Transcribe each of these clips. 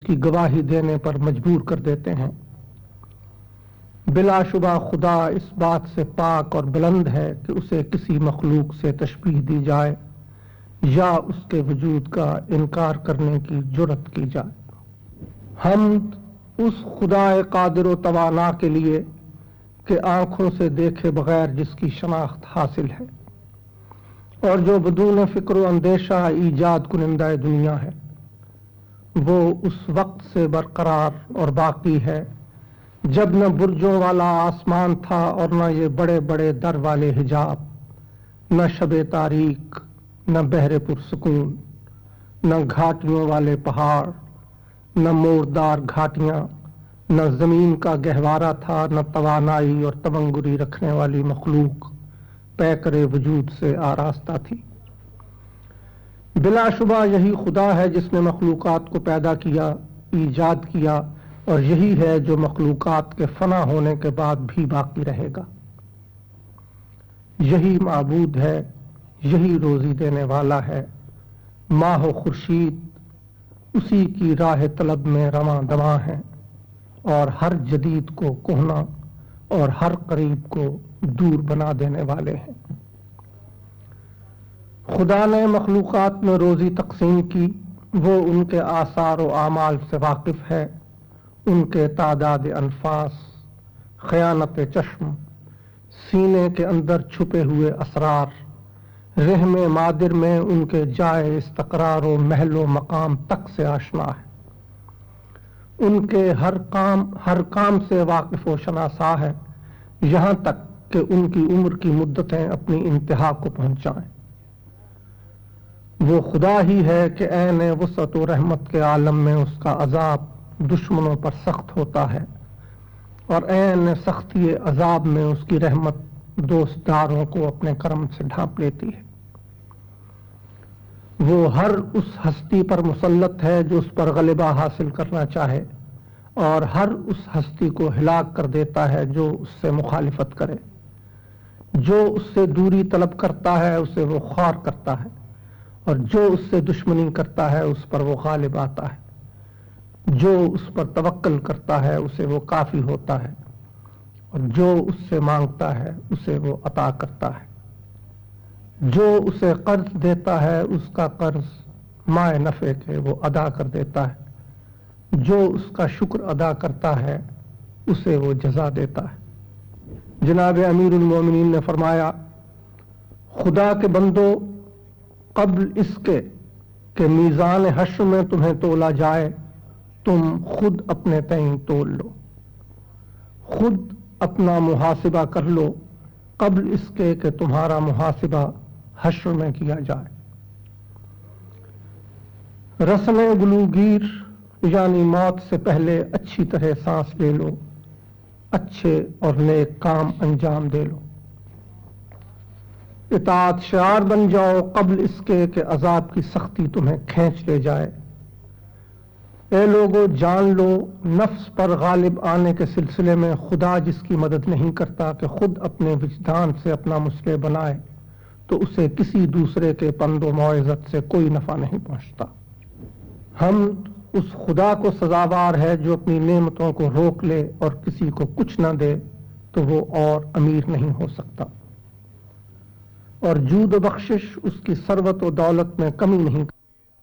کی گواہی دینے پر مجبور کر دیتے ہیں۔ بلا شبہ خدا اس بات سے پاک اور بلند ہے کہ اسے کسی مخلوق سے تشبیہ دی جائے یا اس کے وجود کا انکار کرنے کی جرات کی جائے۔ حمد اس خدا قادر و توانا کے لیے کہ آنکھوں سے دیکھے بغیر جس کی شناخت حاصل ہے اور جو بدون فکر و اندیشہ ایجاد کنندہ دنیا ہے، وہ اس وقت سے برقرار اور باقی ہے جب نہ برجوں والا آسمان تھا اور نہ یہ بڑے بڑے در والے حجاب، نہ شب تاریک، نہ بحر پرسکون، نہ گھاٹیوں والے پہاڑ، نہ موردار گھاٹیاں، نہ زمین کا گہوارہ تھا، نہ توانائی اور تمنگری رکھنے والی مخلوق پیکر وجود سے آراستہ تھی۔ بلا شبہ یہی خدا ہے جس نے مخلوقات کو پیدا کیا، ایجاد کیا، اور یہی ہے جو مخلوقات کے فنا ہونے کے بعد بھی باقی رہے گا۔ یہی معبود ہے، یہی روزی دینے والا ہے۔ ماہ و خورشید اسی کی راہ طلب میں رواں دواں ہیں، اور ہر جدید کو کہنا اور ہر قریب کو دور بنا دینے والے ہیں۔ خدا نے مخلوقات میں روزی تقسیم کی، وہ ان کے آثار و اعمال سے واقف ہے، ان کے تعداد انفاس، خیانت چشم، سینے کے اندر چھپے ہوئے اسرار، رحم مادر میں ان کے جائے استقرار و محل و مقام تک سے آشنا ہے، ان کے ہر کام سے واقف و شناسا ہے، یہاں تک کہ ان کی عمر کی مدتیں اپنی انتہا کو پہنچائیں۔ وہ خدا ہی ہے کہ عین وسعت و رحمت کے عالم میں اس کا عذاب دشمنوں پر سخت ہوتا ہے، اور عین سختی عذاب میں اس کی رحمت دوستداروں کو اپنے کرم سے ڈھانپ لیتی ہے۔ وہ ہر اس ہستی پر مسلط ہے جو اس پر غلبہ حاصل کرنا چاہے، اور ہر اس ہستی کو ہلاک کر دیتا ہے جو اس سے مخالفت کرے۔ جو اس سے دوری طلب کرتا ہے اسے وہ خوار کرتا ہے، اور جو اس سے دشمنی کرتا ہے اس پر وہ غالب آتا ہے۔ جو اس پر توکل کرتا ہے اسے وہ کافی ہوتا ہے، اور جو اس سے مانگتا ہے اسے وہ عطا کرتا ہے۔ جو اسے قرض دیتا ہے اس کا قرض مائے نفع کے وہ ادا کر دیتا ہے، جو اس کا شکر ادا کرتا ہے اسے وہ جزا دیتا ہے۔ جناب امیر المومنین نے فرمایا، خدا کے بندو، قبل اس کے کہ میزان حشر میں تمہیں تولا جائے، تم خود اپنے تئیں تول لو، خود اپنا محاسبہ کر لو قبل اس کے کہ تمہارا محاسبہ حشر میں کیا جائے۔ رسم گلوگیر یعنی موت سے پہلے اچھی طرح سانس لے لو، اچھے اور نیک کام انجام دے لو، اطاعت شعار بن جاؤ قبل اس کے کہ عذاب کی سختی تمہیں کھینچ لے جائے۔ اے لوگو، جان لو نفس پر غالب آنے کے سلسلے میں خدا جس کی مدد نہیں کرتا کہ خود اپنے وجدان سے اپنا مسلح بنائے، تو اسے کسی دوسرے کے پند و موعظت سے کوئی نفع نہیں پہنچتا۔ ہم اس خدا کو سزاوار ہے جو اپنی نعمتوں کو روک لے اور کسی کو کچھ نہ دے تو وہ اور امیر نہیں ہو سکتا، اور جود و بخشش اس کی ثروت و دولت میں کمی نہیں کرتا۔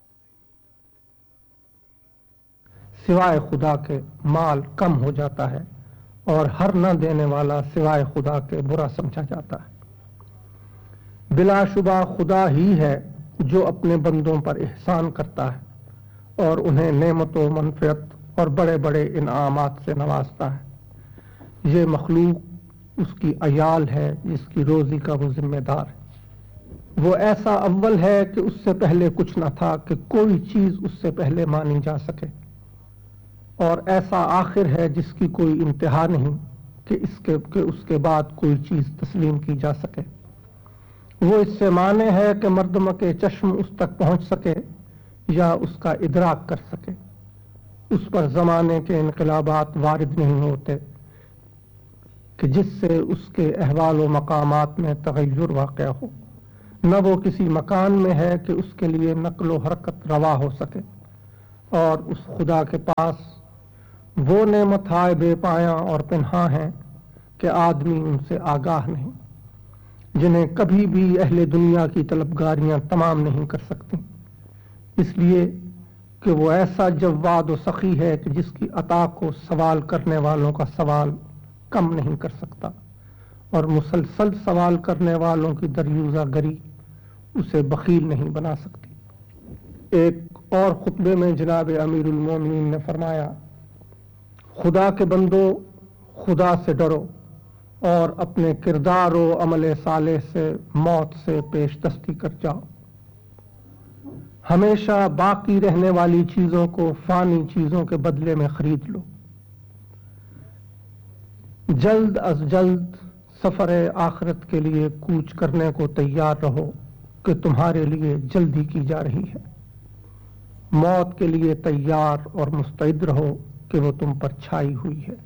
سوائے خدا کے مال کم ہو جاتا ہے، اور ہر نہ دینے والا سوائے خدا کے برا سمجھا جاتا ہے۔ بلا شبہ خدا ہی ہے جو اپنے بندوں پر احسان کرتا ہے اور انہیں نعمت و منفعت اور بڑے بڑے انعامات سے نوازتا ہے۔ یہ مخلوق اس کی عیال ہے جس کی روزی کا وہ ذمہ دار ہے۔ وہ ایسا اول ہے کہ اس سے پہلے کچھ نہ تھا کہ کوئی چیز اس سے پہلے مانی جا سکے، اور ایسا آخر ہے جس کی کوئی انتہا نہیں کہ اس کے بعد کوئی چیز تسلیم کی جا سکے۔ وہ اس سے مانے ہے کہ مردم کے چشم اس تک پہنچ سکے یا اس کا ادراک کر سکے۔ اس پر زمانے کے انقلابات وارد نہیں ہوتے کہ جس سے اس کے احوال و مقامات میں تغیر واقع ہو، نہ وہ کسی مکان میں ہے کہ اس کے لیے نقل و حرکت روا ہو سکے، اور اس خدا کے پاس وہ نعمت ہائے بے پایاں اور پنہاں ہیں کہ آدمی ان سے آگاہ نہیں، جنہیں کبھی بھی اہل دنیا کی طلبگاریاں تمام نہیں کر سکتی، اس لیے کہ وہ ایسا جواد و سخی ہے کہ جس کی عطا کو سوال کرنے والوں کا سوال کم نہیں کر سکتا، اور مسلسل سوال کرنے والوں کی دریوزہ گری اسے بخیل نہیں بنا سکتی۔ ایک اور خطبے میں جناب امیر المومنین نے فرمایا، خدا کے بندو، خدا سے ڈرو اور اپنے کردار و عمل صالح سے موت سے پیش دستی کر جاؤ۔ ہمیشہ باقی رہنے والی چیزوں کو فانی چیزوں کے بدلے میں خرید لو۔ جلد از جلد سفر آخرت کے لیے کوچ کرنے کو تیار رہو کہ تمہارے لیے جلدی کی جا رہی ہے۔ موت کے لیے تیار اور مستعد رہو کہ وہ تم پر چھائی ہوئی ہے۔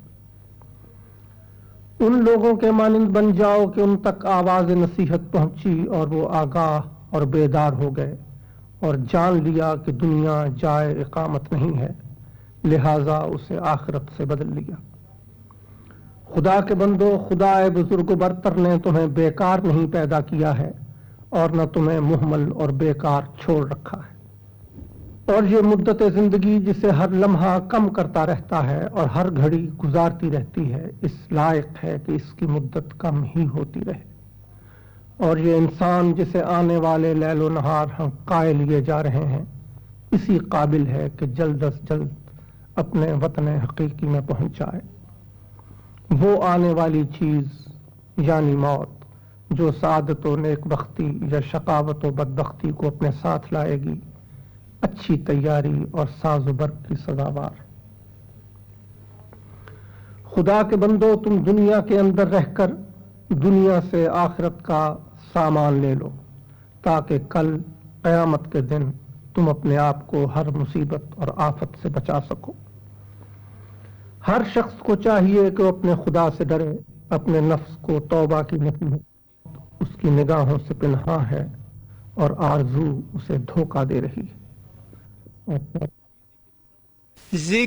ان لوگوں کے مانند بن جاؤ کہ ان تک آواز نصیحت پہنچی اور وہ آگاہ اور بیدار ہو گئے اور جان لیا کہ دنیا جائے اقامت نہیں ہے، لہذا اسے آخرت سے بدل لیا۔ خدا کے بندو، خدائے بزرگ و برتر نے تمہیں بیکار نہیں پیدا کیا ہے اور نہ تمہیں مہمل اور بیکار چھوڑ رکھا ہے، اور یہ مدت زندگی جسے ہر لمحہ کم کرتا رہتا ہے اور ہر گھڑی گزارتی رہتی ہے، اس لائق ہے کہ اس کی مدت کم ہی ہوتی رہے، اور یہ انسان جسے آنے والے لیل و نہار ہم قائے لیے جا رہے ہیں، اسی قابل ہے کہ جلد از جلد اپنے وطن حقیقی میں پہنچ جائے۔ وہ آنے والی چیز یعنی موت جو سعادت و نیک بختی یا شقاوت و بدبختی کو اپنے ساتھ لائے گی، اچھی تیاری اور ساز و برق کی سزاوار۔ خدا کے بندو، تم دنیا کے اندر رہ کر دنیا سے آخرت کا سامان لے لو، تاکہ کل قیامت کے دن تم اپنے آپ کو ہر مصیبت اور آفت سے بچا سکو۔ ہر شخص کو چاہیے کہ وہ اپنے خدا سے ڈرے۔ اپنے نفس کو توبہ کی نصیحت اس کی نگاہوں سے پنہاں ہے اور آرزو اسے دھوکہ دے رہی ہے۔